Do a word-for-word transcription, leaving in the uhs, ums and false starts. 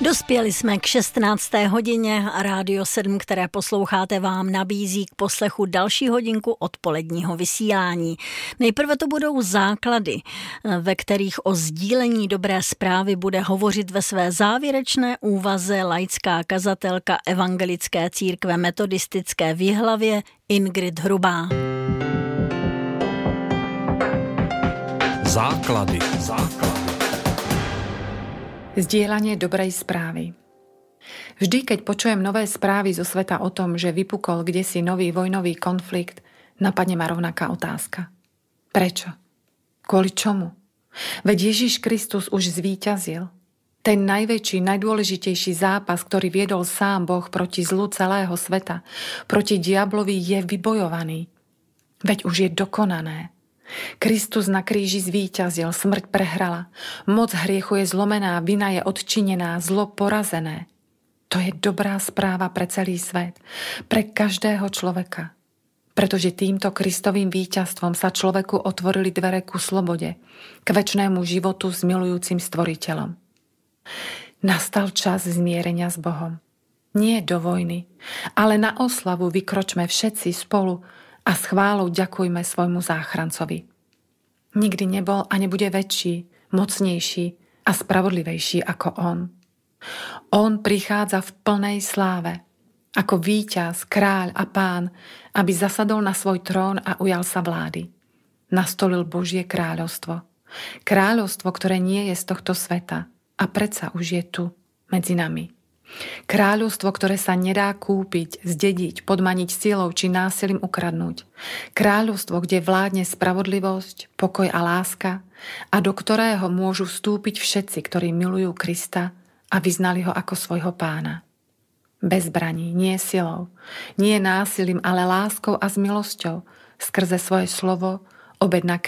Dospěli jsme k šestnácté hodině a Rádio sedm, které posloucháte, vám nabízí k poslechu další hodinku odpoledního vysílání. Nejprve to budou základy, ve kterých o sdílení dobré zprávy bude hovořit ve své závěrečné úvaze laická kazatelka Evangelické církve metodistické v Jihlavě Ingrid Hrubá. Základy. Základy. Zdieľanie dobrej správy. Vždy, keď počujem nové správy zo sveta o tom, že vypukol kdesi nový vojnový konflikt, napadne ma rovnaká otázka. Prečo? Kvôli čomu? Veď Ježiš Kristus už zvíťazil. Ten najväčší, najdôležitejší zápas, ktorý viedol sám Boh proti zlu celého sveta, proti diablovi, je vybojovaný. Veď už je dokonané. Kristus na kríži zvíťazil, smrť prehrala, moc hriechu je zlomená, vina je odčinená, zlo porazené. To je dobrá správa pre celý svet, pre každého človeka. Pretože týmto Kristovým víťazstvom sa človeku otvorili dvere ku slobode, k večnému životu s milujúcim stvoriteľom. Nastal čas zmierenia s Bohom. Nie do vojny, ale na oslavu vykročme všetci spolu a s chválou ďakujme svojmu záchrancovi. Nikdy nebol a nebude väčší, mocnejší a spravodlivejší ako on. On prichádza v plnej sláve, ako víťaz, kráľ a pán, aby zasadol na svoj trón a ujal sa vlády. Nastolil Božie kráľovstvo. Kráľovstvo, ktoré nie je z tohto sveta a predsa už je tu, medzi nami. Kráľovstvo, ktoré sa nedá kúpiť, zdediť, podmaniť silou či násilím ukradnúť. Kráľovstvo, kde vládne spravodlivosť, pokoj a láska a do ktorého môžu vstúpiť všetci, ktorí milujú Krista a vyznali ho ako svojho pána. Bez zbraní, nie silou, nie násilím, ale láskou a s milosťou, skrze svoje slovo, obed na